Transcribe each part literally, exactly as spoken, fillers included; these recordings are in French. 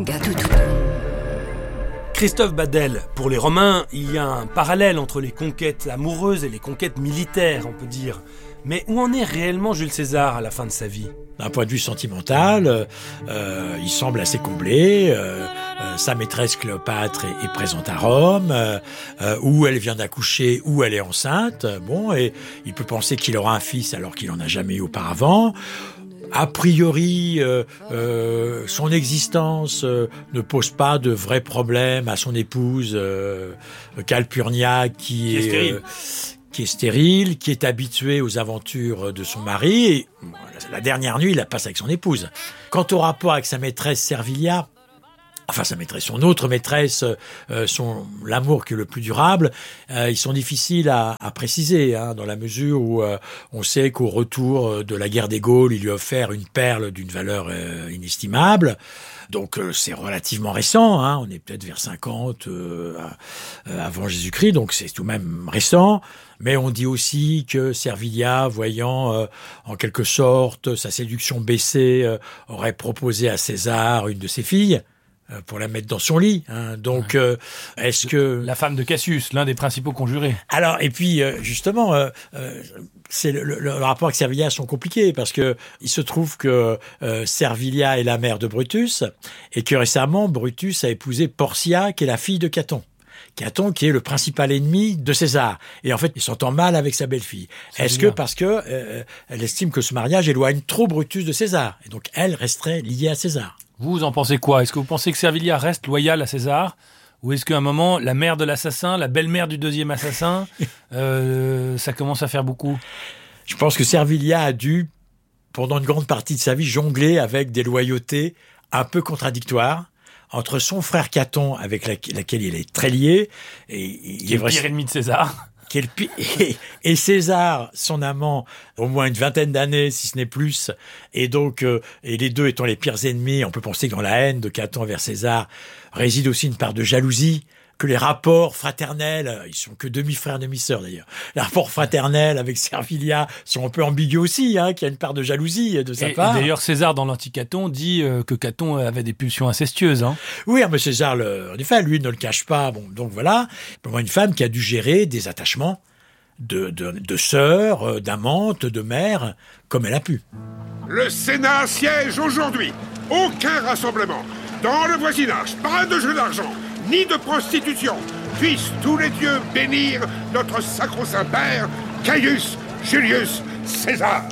Christophe Badel, pour les Romains, il y a un parallèle entre les conquêtes amoureuses et les conquêtes militaires, on peut dire. Mais où en est réellement Jules César à la fin de sa vie ? D'un point de vue sentimental, euh, il semble assez comblé. Euh, euh, sa maîtresse Cléopâtre est, est présente à Rome, euh, euh, où elle vient d'accoucher, où elle est enceinte. Bon, et il peut penser qu'il aura un fils alors qu'il n'en a jamais eu auparavant. A priori, euh, euh, son existence euh, ne pose pas de vrais problèmes à son épouse euh, Calpurnia, qui, qui est, est stérile. Euh, qui est stérile, qui est habituée aux aventures de son mari. Et, la dernière nuit, il la passe avec son épouse. Quant au rapport avec sa maîtresse Servilia, enfin sa maîtresse, son autre maîtresse, euh, son l'amour qui est le plus durable, euh, ils sont difficiles à, à préciser, hein, dans la mesure où euh, on sait qu'au retour de la guerre des Gaules, il lui a offert une perle d'une valeur euh, inestimable. Donc euh, c'est relativement récent, hein, on est peut-être vers cinquante euh, euh, avant Jésus-Christ, donc c'est tout de même récent. Mais on dit aussi que Servilia, voyant euh, en quelque sorte sa séduction baisser, euh, aurait proposé à César une de ses filles euh, pour la mettre dans son lit. Hein. Donc, euh, est-ce que... La femme de Cassius, l'un des principaux conjurés. Alors, et puis, euh, justement, euh, euh, c'est le, le, le rapport avec Servilia sont compliqués parce que il se trouve que euh, Servilia est la mère de Brutus et que récemment, Brutus a épousé Portia, qui est la fille de Caton. Caton, qui est le principal ennemi de César. Et en fait, il s'entend mal avec sa belle-fille. C'est Est-ce bien. que parce que euh, elle estime que ce mariage éloigne trop Brutus de César, et donc elle resterait liée à César. Vous en pensez quoi ? Est-ce que vous pensez que Servilia reste loyale à César ? Ou est-ce qu'à un moment, la mère de l'assassin, la belle-mère du deuxième assassin, euh, ça commence à faire beaucoup ? Je pense que Servilia a dû, pendant une grande partie de sa vie, jongler avec des loyautés un peu contradictoires entre son frère Caton, avec laquelle il est très lié, et il qui est le pire ennemi de César, qui est le pire, et, et César, son amant, au moins une vingtaine d'années, si ce n'est plus, et donc euh, et les deux étant les pires ennemis, on peut penser que dans la haine de Caton vers César réside aussi une part de jalousie, que les rapports fraternels, ils sont que demi-frères, demi-sœurs d'ailleurs, les rapports fraternels avec Servilia sont un peu ambigus aussi, hein, qu'il y a une part de jalousie de sa et, part. Et d'ailleurs, César, dans l'Anti-Caton, dit euh, que Caton avait des pulsions incestueuses. Hein. Oui, mais César, le, en effet, lui ne le cache pas. Bon, donc voilà, pour une femme qui a dû gérer des attachements de, de, de sœurs, d'amantes, de mères, comme elle a pu. Le Sénat siège aujourd'hui. Aucun rassemblement. Dans le voisinage, pas de jeu d'argent, ni de prostitution. Puissent tous les dieux bénir notre sacro-saint père, Caius Julius César.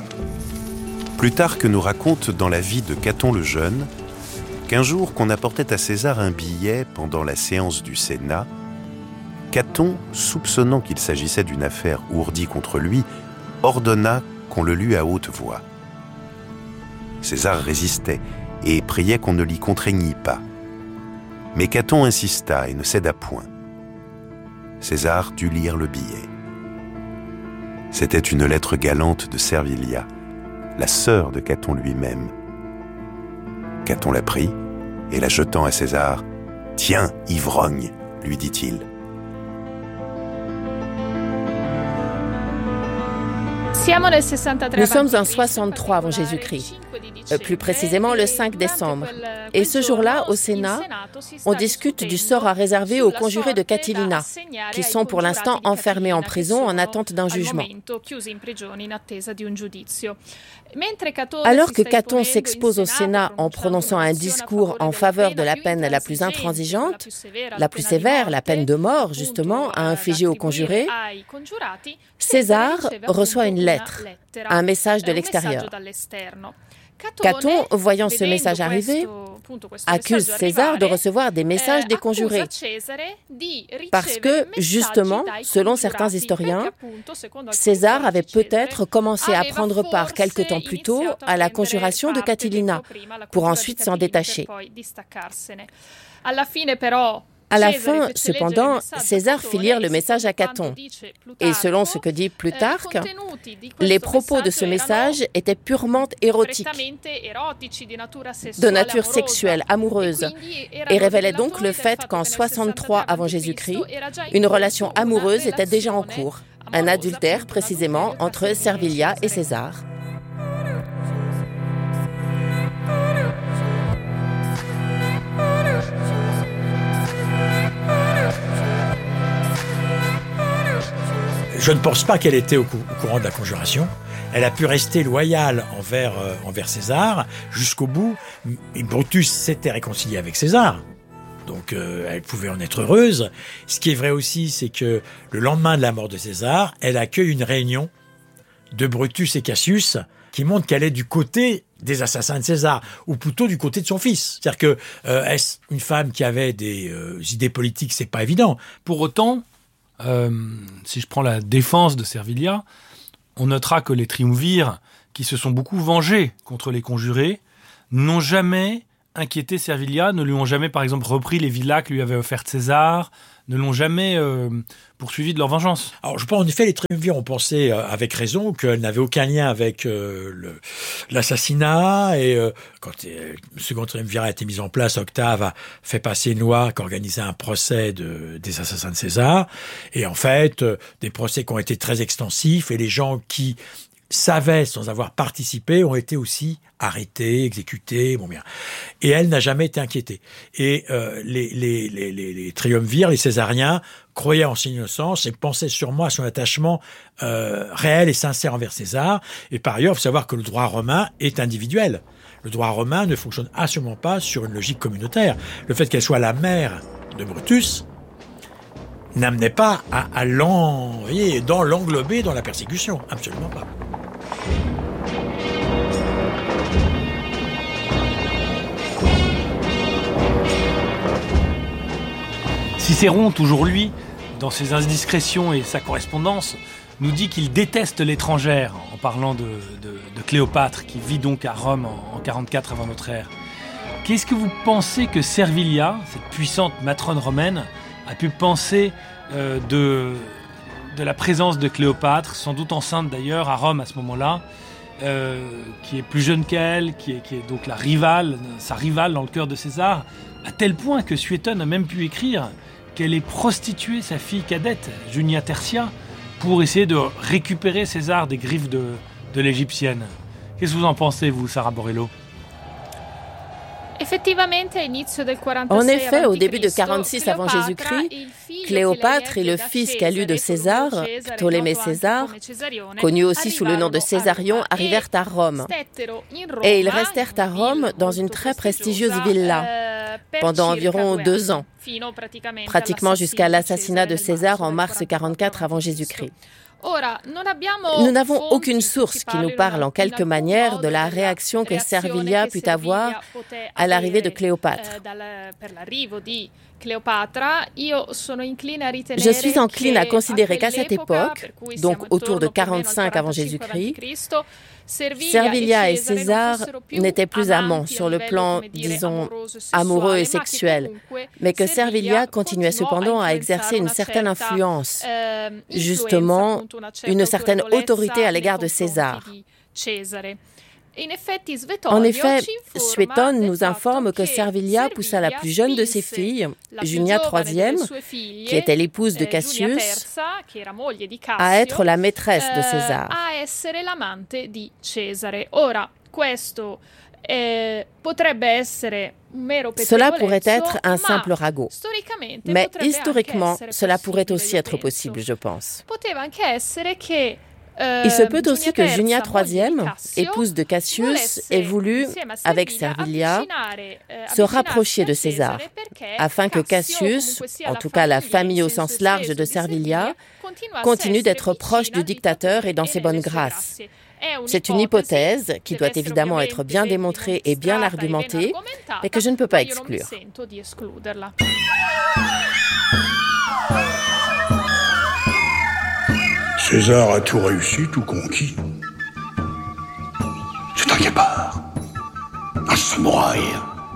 Plutarque nous raconte dans la vie de Caton le Jeune qu'un jour qu'on apportait à César un billet pendant la séance du Sénat, Caton, soupçonnant qu'il s'agissait d'une affaire ourdie contre lui, ordonna qu'on le lût à haute voix. César résistait et priait qu'on ne l'y contraignît pas. Mais Caton insista et ne céda point. César dut lire le billet. C'était une lettre galante de Servilia, la sœur de Caton lui-même. Caton la prit et la jetant à César, « Tiens, ivrogne !» lui dit-il. Nous sommes en soixante-trois avant Jésus-Christ, euh, plus précisément le cinq décembre. Et ce jour-là, au Sénat, on discute du sort à réserver aux conjurés de Catilina, qui sont pour l'instant enfermés en prison en attente d'un jugement. Alors que Caton s'expose au Sénat en prononçant un discours en faveur de la peine la plus intransigeante, la plus sévère, la peine de mort, justement, à infliger aux conjurés, César reçoit une lettre, un message de l'extérieur. Caton, voyant ce message arriver, accuse César de recevoir des messages des conjurés. Parce que, justement, selon certains historiens, César avait peut-être commencé à prendre part quelque temps plus tôt à la conjuration de Catilina, pour ensuite s'en détacher. À la fin, cependant, César fit lire le message à Caton. Et selon ce que dit Plutarque, les propos de ce message étaient purement érotiques, de nature sexuelle, amoureuse, et révélaient donc le fait qu'en soixante-trois avant Jésus-Christ, une relation amoureuse était déjà en cours, un adultère précisément entre Servilia et César. Je ne pense pas qu'elle était au, cou- au courant de la conjuration. Elle a pu rester loyale envers, euh, envers César jusqu'au bout. Et Brutus s'était réconcilié avec César. Donc euh, elle pouvait en être heureuse. Ce qui est vrai aussi, c'est que le lendemain de la mort de César, elle accueille une réunion de Brutus et Cassius qui montre qu'elle est du côté des assassins de César, ou plutôt du côté de son fils. C'est-à-dire que euh, est-ce une femme qui avait des euh, idées politiques, c'est pas évident. Pour autant, euh, si je prends la défense de Servilia, on notera que les triumvirs, qui se sont beaucoup vengés contre les conjurés, n'ont jamais inquiété Servilia, ne lui ont jamais, par exemple, repris les villas que lui avait offertes César, ne l'ont jamais euh, poursuivi de leur vengeance. Alors, je pense, en effet, les triumvirs ont pensé, euh, avec raison, qu'elle n'avait aucun lien avec euh, le, l'assassinat. Et euh, quand euh, le second triumvirat a été mis en place, Octave a fait passer une loi qui organisait un procès de, des assassins de César. Et en fait, euh, des procès qui ont été très extensifs, et les gens qui savaient, sans avoir participé, ont été aussi arrêtés, exécutés, bon bien. Et elle n'a jamais été inquiétée. Et euh, les, les, les, les, les triumvirs, les césariens, croyaient en son innocence et pensaient sûrement à son attachement euh, réel et sincère envers César. Et par ailleurs, il faut savoir que le droit romain est individuel. Le droit romain ne fonctionne absolument pas sur une logique communautaire. Le fait qu'elle soit la mère de Brutus n'amenait pas à, à l'en, voyez, dans l'englober dans la persécution. Absolument pas. Cicéron, toujours lui, dans ses indiscrétions et sa correspondance, nous dit qu'il déteste l'étrangère, en parlant de, de, de Cléopâtre, qui vit donc à Rome en, en quarante-quatre avant notre ère. Qu'est-ce que vous pensez que Servilia, cette puissante matrone romaine, a pu penser euh, de, de la présence de Cléopâtre, sans doute enceinte d'ailleurs, à Rome à ce moment-là, euh, qui est plus jeune qu'elle, qui est, qui est donc la rivale, sa rivale dans le cœur de César, à tel point que Suétone a même pu écrire qu'elle ait prostitué sa fille cadette, Junia Tertia, pour essayer de récupérer César des griffes de, de l'Égyptienne. Qu'est-ce que vous en pensez, vous, Sarah Borello ? En effet, au début de quarante-six avant Jésus-Christ, Cléopâtre et le fils qu'elle eut de César, Ptolémée César, connu aussi sous le nom de Césarion, arrivèrent à Rome. Et ils restèrent à Rome dans une très prestigieuse villa pendant environ deux ans, pratiquement jusqu'à l'assassinat de César en mars quarante-quatre avant Jésus-Christ. Nous n'avons aucune source qui nous parle en quelque manière de la réaction que Servilia put avoir à l'arrivée de Cléopâtre. Je suis encline à considérer qu'à cette époque, donc autour de quarante-cinq avant Jésus-Christ, Servilia et César n'étaient plus amants sur le plan, disons, amoureux et sexuel, mais que Servilia continuait cependant à exercer une certaine influence, justement une certaine autorité à l'égard de César. En effet, Suétone nous informe que Servilia poussa la plus jeune de ses filles, Junia troisième, qui était l'épouse de Cassius, à être la maîtresse de César. Cela pourrait être un simple ragot, mais historiquement, cela pourrait aussi être possible, je pense. Il se peut aussi que Junia troisième, épouse de Cassius, ait voulu, avec Servilia, se rapprocher de César, afin que Cassius, en tout cas la famille au sens large de Servilia, continue d'être proche du dictateur et dans ses bonnes grâces. C'est une hypothèse qui doit évidemment être bien démontrée et bien argumentée, mais que je ne peux pas exclure. César a tout réussi, tout conquis. C'est un guépard, un samouraï.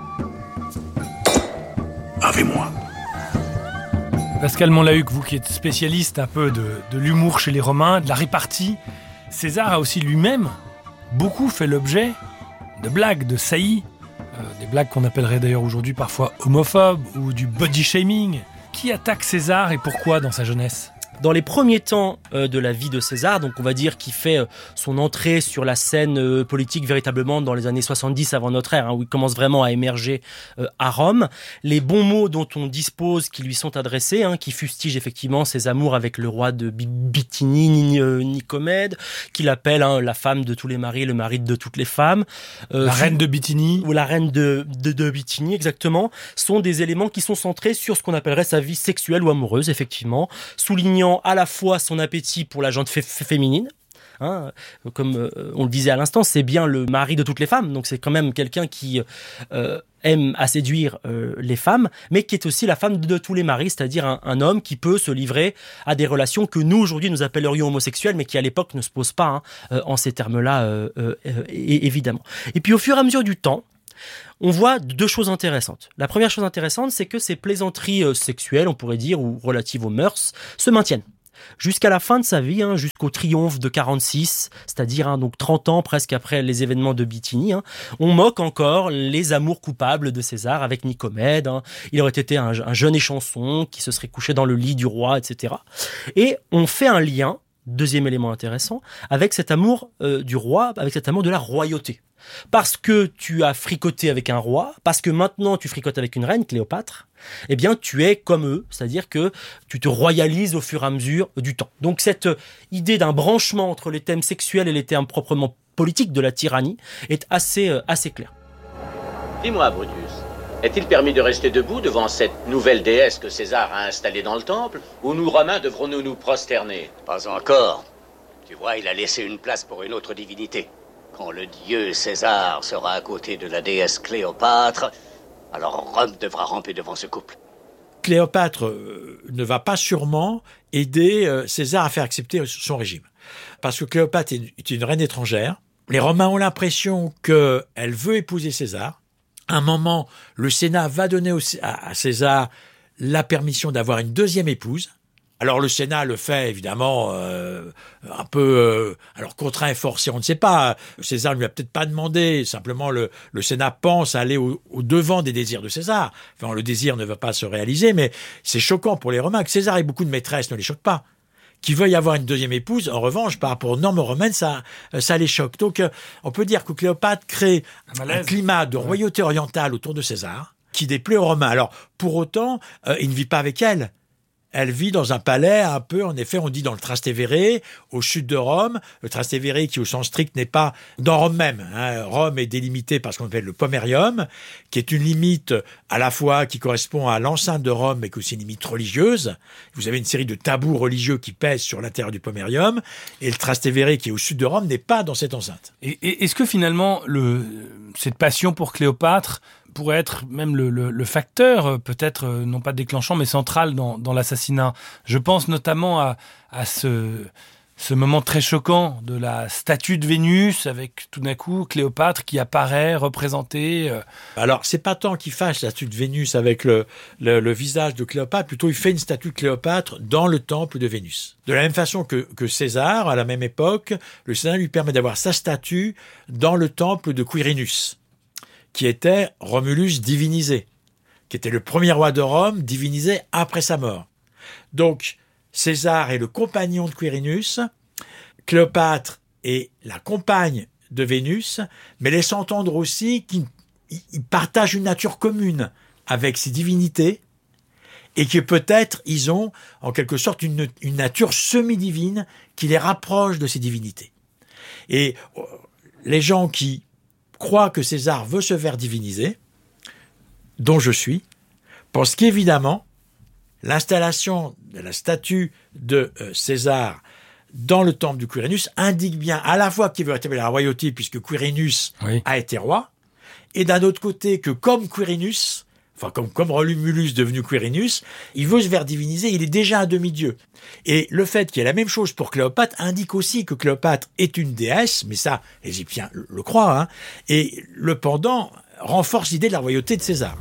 Avec moi. Pascal Monlahuc, vous qui êtes spécialiste un peu de, de l'humour chez les Romains, de la répartie, César a aussi lui-même beaucoup fait l'objet de blagues, de saillies, euh, des blagues qu'on appellerait d'ailleurs aujourd'hui parfois homophobes ou du body shaming. Qui attaque César et pourquoi dans sa jeunesse ? Dans les premiers temps euh, de la vie de César, donc on va dire qu'il fait euh, son entrée sur la scène euh, politique véritablement dans les années soixante-dix avant notre ère, hein, où il commence vraiment à émerger euh, à Rome. Les bons mots dont on dispose qui lui sont adressés, hein, qui fustigent effectivement ses amours avec le roi de Bithynie, Nicomède, qu'il appelle hein, la femme de tous les maris, le mari de toutes les femmes. Euh, la reine de Bithynie. Ou la reine de, de, de Bithynie, exactement, sont des éléments qui sont centrés sur ce qu'on appellerait sa vie sexuelle ou amoureuse, effectivement, soulignant à la fois son appétit pour la gente f- féminine, hein, comme euh, on le disait à l'instant, c'est bien le mari de toutes les femmes, donc c'est quand même quelqu'un qui euh, aime à séduire euh, les femmes, mais qui est aussi la femme de tous les maris, c'est-à-dire un, un homme qui peut se livrer à des relations que nous aujourd'hui nous appellerions homosexuelles, mais qui à l'époque ne se posent pas hein, euh, en ces termes-là, euh, euh, euh, évidemment. Et puis au fur et à mesure du temps, on voit deux choses intéressantes. La première chose intéressante, c'est que ces plaisanteries euh, sexuelles, on pourrait dire, ou relatives aux mœurs, se maintiennent. Jusqu'à la fin de sa vie, hein, jusqu'au triomphe de quarante-six, c'est-à-dire hein, donc trente ans presque après les événements de Bithynie, hein, on moque encore les amours coupables de César avec Nicomède. Hein. Il aurait été un, un jeune échanson qui se serait couché dans le lit du roi, et cetera. Et on fait un lien, deuxième élément intéressant, avec cet amour euh, du roi, avec cet amour de la royauté. Parce que tu as fricoté avec un roi, parce que maintenant tu fricotes avec une reine, Cléopâtre, eh bien tu es comme eux, c'est-à-dire que tu te royalises au fur et à mesure du temps. Donc cette idée d'un branchement entre les thèmes sexuels et les thèmes proprement politiques de la tyrannie est assez, euh, assez claire. Dis-moi, Brutus, est-il permis de rester debout devant cette nouvelle déesse que César a installée dans le temple, ou nous, Romains, devrons-nous nous prosterner? Pas encore. Tu vois, il a laissé une place pour une autre divinité. Quand le dieu César sera à côté de la déesse Cléopâtre, alors Rome devra ramper devant ce couple. Cléopâtre euh, ne va pas sûrement aider euh, César à faire accepter son régime. Parce que Cléopâtre est, est une reine étrangère. Les Romains ont l'impression qu'elle veut épouser César. À un moment, le Sénat va donner au, à, à César la permission d'avoir une deuxième épouse. Alors le Sénat le fait évidemment euh, un peu euh, alors contraint et forcé, on ne sait pas. César ne lui a peut-être pas demandé. Simplement le, le Sénat pense aller au, au devant des désirs de César. Enfin, le désir ne va pas se réaliser, mais c'est choquant pour les Romains que César ait beaucoup de maîtresses, ne les choque pas. Qu'il veuille avoir une deuxième épouse, en revanche, par rapport aux normes romaines, ça, ça les choque. Donc, euh, on peut dire que Cléopâtre crée un, un climat de royauté orientale autour de César qui déplaît aux Romains. Alors, pour autant, euh, il ne vit pas avec elle. Elle vit dans un palais un peu, en effet, on dit dans le Trastevere, au sud de Rome. Le Trastevere qui, au sens strict, n'est pas dans Rome même. Hein. Rome est délimité par ce qu'on appelle le Pomerium, qui est une limite à la fois qui correspond à l'enceinte de Rome, mais qui est aussi une limite religieuse. Vous avez une série de tabous religieux qui pèsent sur l'intérieur du Pomerium, et le Trastevere, qui est au sud de Rome, n'est pas dans cette enceinte. Et, et est-ce que finalement, le, cette passion pour Cléopâtre pourrait être même le, le, le facteur, peut-être non pas déclenchant, mais central dans, dans l'assassinat? Je pense notamment à, à ce, ce moment très choquant de la statue de Vénus, avec tout d'un coup Cléopâtre qui apparaît, représentée. Alors, c'est pas tant qu'il fasse la statue de Vénus avec le, le, le visage de Cléopâtre, plutôt il fait une statue de Cléopâtre dans le temple de Vénus. De la même façon que, que César, à la même époque, le Sénat lui permet d'avoir sa statue dans le temple de Quirinus, qui était Romulus divinisé, qui était le premier roi de Rome divinisé après sa mort. Donc, César est le compagnon de Quirinus, Cléopâtre est la compagne de Vénus, mais laisse entendre aussi qu'ils partagent une nature commune avec ces divinités, et que peut-être ils ont en quelque sorte une, une nature semi-divine qui les rapproche de ces divinités. Et les gens qui croient que César veut se faire diviniser, dont je suis, pense qu'évidemment, l'installation de la statue de euh, César dans le temple de Quirinus indique bien à la fois qu'il veut rétablir la royauté, puisque Quirinus oui. a été roi, et d'un autre côté que comme Quirinus, enfin comme, comme Romulus devenu Quirinus, il veut se faire diviniser, il est déjà un demi-dieu. Et le fait qu'il y ait la même chose pour Cléopâtre indique aussi que Cléopâtre est une déesse, mais ça, les Égyptiens le, le croient, hein, et le pendant renforce l'idée de la royauté de César.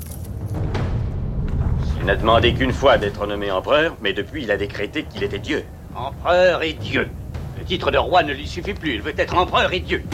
Il n'a demandé qu'une fois d'être nommé empereur, mais depuis il a décrété qu'il était Dieu. Empereur et Dieu. Le titre de roi ne lui suffit plus, il veut être empereur et Dieu.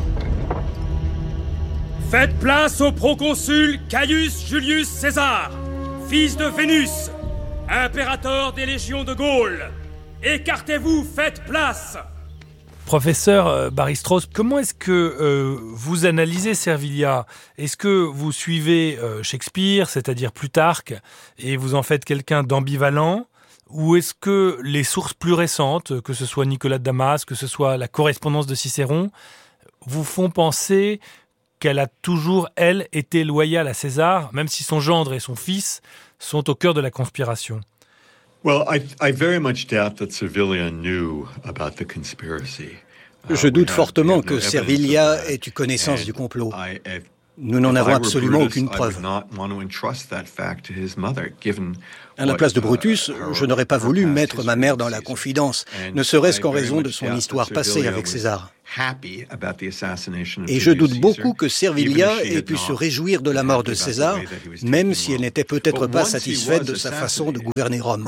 Faites place au proconsul Caius Julius César. Fils de Vénus, impérateur des légions de Gaule, écartez-vous, faites place. Professeur euh, Barry-Strauss, comment est-ce que euh, vous analysez Servilia ? Est-ce que vous suivez euh, Shakespeare, c'est-à-dire Plutarque, et vous en faites quelqu'un d'ambivalent ? Ou est-ce que les sources plus récentes, que ce soit Nicolas de Damas, que ce soit la correspondance de Cicéron, vous font penser qu'elle a toujours, elle, été loyale à César, même si son gendre et son fils sont au cœur de la conspiration ? Je doute fortement que Servilia ait eu connaissance du complot. Nous n'en avons absolument aucune preuve. À la place de Brutus, je n'aurais pas voulu mettre ma mère dans la confidence, ne serait-ce qu'en raison de son histoire passée avec César. Et je doute beaucoup que Servilia ait pu se réjouir de la mort de César, même si elle n'était peut-être pas satisfaite de sa façon de gouverner Rome.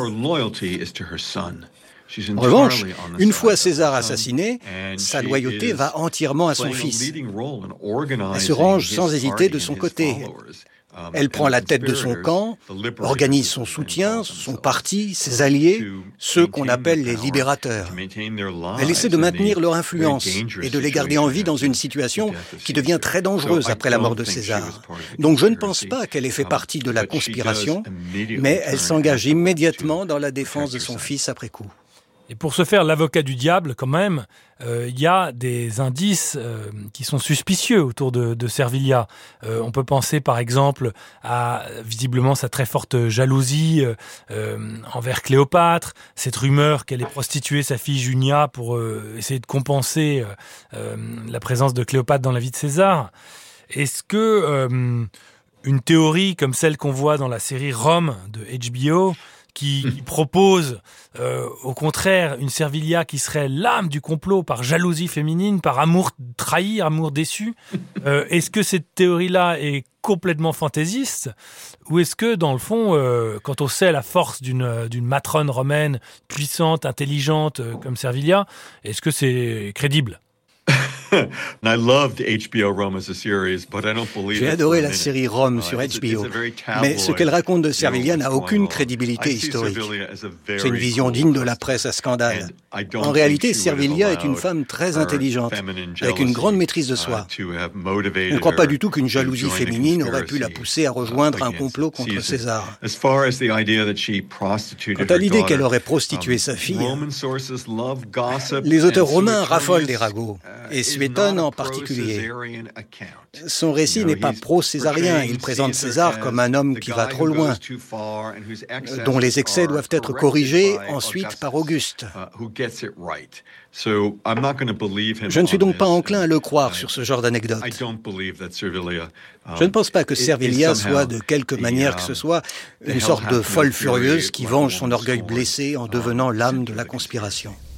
En revanche, une fois César assassiné, sa loyauté va entièrement à son fils. Elle se range sans hésiter de son côté. Elle prend la tête de son camp, organise son soutien, son parti, ses alliés, ceux qu'on appelle les libérateurs. Elle essaie de maintenir leur influence et de les garder en vie dans une situation qui devient très dangereuse après la mort de César. Donc je ne pense pas qu'elle ait fait partie de la conspiration, mais elle s'engage immédiatement dans la défense de son fils après coup. Et pour se faire l'avocat du diable, quand même, euh, il y a des indices euh, qui sont suspicieux autour de, de Servilia. Euh, on peut penser, par exemple, à visiblement sa très forte jalousie euh, euh, envers Cléopâtre, cette rumeur qu'elle ait prostitué sa fille Junia pour euh, essayer de compenser euh, euh, la présence de Cléopâtre dans la vie de César. Est-ce que euh, une théorie comme celle qu'on voit dans la série Rome de H B O, qui, qui propose euh, au contraire une Servilia qui serait l'âme du complot par jalousie féminine, par amour trahi, amour déçu. Euh, est-ce que cette théorie-là est complètement fantaisiste ou est-ce que dans le fond, euh, quand on sait la force d'une, d'une matrone romaine puissante, intelligente euh, comme Servilia, est-ce que c'est crédible ? J'ai adoré la série Rome sur H B O, mais ce qu'elle raconte de Servilia n'a aucune crédibilité historique. C'est une vision digne de la presse à scandale. En réalité, Servilia est une femme très intelligente, avec une grande maîtrise de soi. Je ne crois pas du tout qu'une jalousie féminine aurait pu la pousser à rejoindre un complot contre César. Quant à l'idée qu'elle aurait prostitué sa fille, les auteurs romains raffolent des ragots, et Suétone en particulier. Son récit n'est pas pro-césarien, il présente César comme un homme qui va trop loin, dont les excès doivent être corrigés ensuite par Auguste. Je ne suis donc pas enclin à le croire sur ce genre d'anecdote. Je ne pense pas que Servilia soit de quelque manière que ce soit une sorte de folle furieuse qui venge son orgueil blessé en devenant l'âme de la conspiration.